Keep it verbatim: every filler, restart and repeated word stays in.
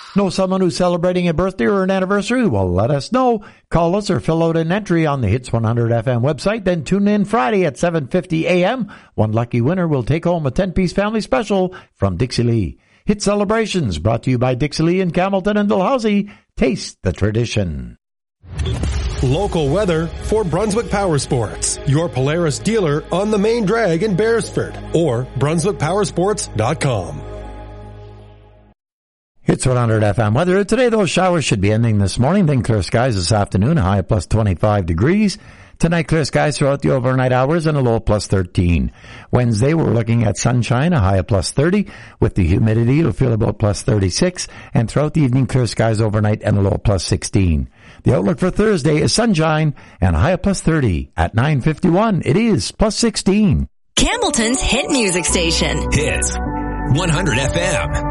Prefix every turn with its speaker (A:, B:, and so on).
A: Know someone who's celebrating a birthday or an anniversary? Well, let us know. Call us or fill out an entry on the Hits one hundred F M website. Then tune in Friday at seven fifty a.m. One lucky winner will take home a ten-piece family special from Dixie Lee. Hit Celebrations, brought to you by Dixie Lee in Campbellton and Dalhousie. Taste the tradition.
B: Local weather for Brunswick Power Sports, your Polaris dealer on the main drag in Beresford, or brunswick power sports dot com.
A: Hits one hundred F M weather. Today, those showers should be ending this morning, then clear skies this afternoon, a high of plus twenty-five degrees. Tonight, clear skies throughout the overnight hours and a low of plus thirteen. Wednesday, we're looking at sunshine, a high of plus thirty. With the humidity, you'll feel about plus thirty-six. And throughout the evening, clear skies overnight and a low of plus sixteen. The outlook for Thursday is sunshine and a high of plus thirty. At nine fifty-one, it is plus sixteen.
C: Campbellton's hit music station.
D: Hits one hundred F M.